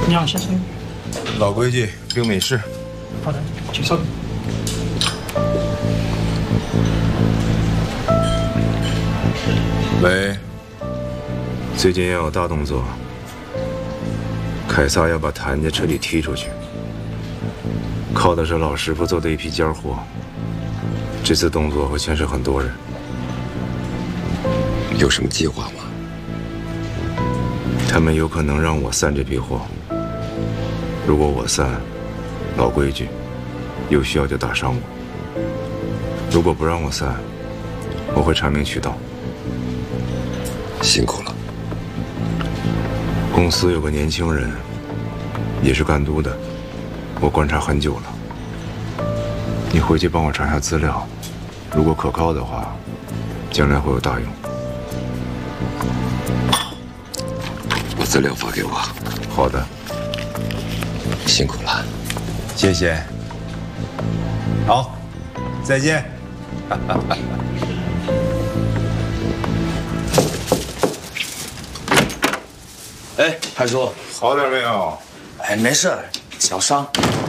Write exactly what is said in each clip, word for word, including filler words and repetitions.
你好，先生。 老规矩，冰美式。 好的，请坐。 喂，最近要有大动作，凯撒要把谭家彻底踢出去，靠的是老师傅做的一批尖货。这次动作会牵涉很多人。 有什么计划吗？ 他们有可能让我散这批货。如果我散，老规矩，有需要就打伤我；如果不让我散，我会查明渠道。 辛苦了。 公司有个年轻人，也是干督的，我观察很久了。你回去帮我查下资料，如果可靠的话，将来会有大用。 把资料发给我。 好的。 辛苦了。 谢谢。好，再见。 哎，潘叔， 好点没有？ 哎，没事，小伤。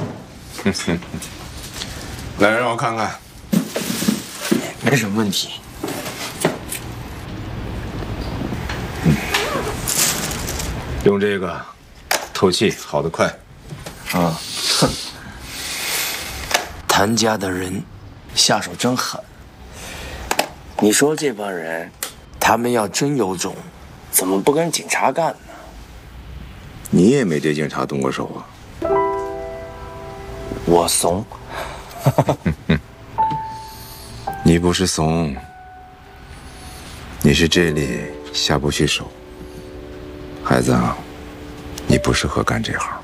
来，让我看看。 没什么问题。 嗯，用这个透气，好得快。 啊，哼，谭家的人下手真狠。你说这帮人，他们要真有种，怎么不跟警察干呢？ 你也没对警察动过手啊？ 我怂。 你不是怂，你是这里下不去手。孩子啊，你不适合干这行。